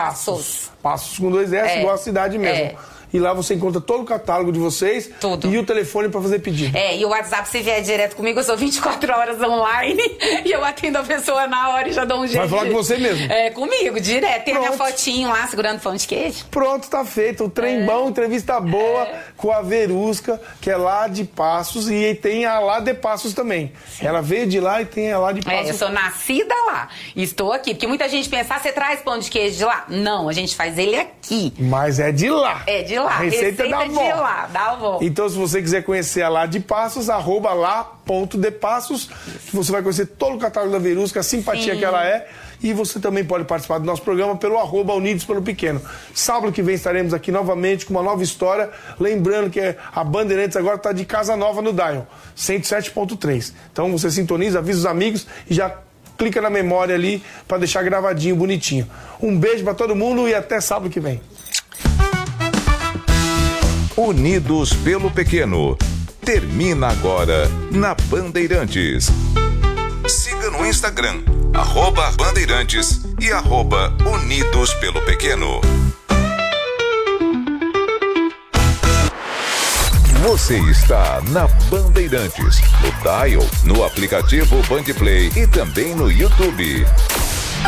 Passos. Passos com 2 S, igual a cidade mesmo. E lá você encontra todo o catálogo de vocês. Tudo. E o telefone para fazer pedido. E o WhatsApp, se vier direto comigo, eu sou 24 horas online. E eu atendo a pessoa na hora e já dou um jeito. Vai falar com você mesmo? Comigo, direto. Tem a minha Pronto. fotinho lá, segurando pão de queijo. Pronto, tá feito. O trem bom, entrevista boa com a Verusca, que é lá de Passos. E tem a lá de Passos também. Sim. Ela veio de lá e tem a lá de Passos. Eu sou nascida lá. Estou aqui. Porque muita gente pensa, você traz pão de queijo de lá? Não, a gente faz ele aqui. Mas é de lá. É de lá. A receita da avó. De lá, da avó. Então, se você quiser conhecer a lá de Passos, @lá.depassos, que você vai conhecer todo o catálogo da Verusca, a simpatia que ela é. E você também pode participar do nosso programa pelo @Unidos pelo Pequeno. Sábado que vem estaremos aqui novamente com uma nova história. Lembrando que a Bandeirantes agora está de casa nova no Dial, 107.3. Então você sintoniza, avisa os amigos e já clica na memória ali para deixar gravadinho, bonitinho. Um beijo para todo mundo e até sábado que vem. Unidos pelo Pequeno. Termina agora na Bandeirantes. Siga no Instagram, @Bandeirantes e @Unidos pelo Pequeno. Você está na Bandeirantes, no Dial, no aplicativo Bandplay e também no YouTube.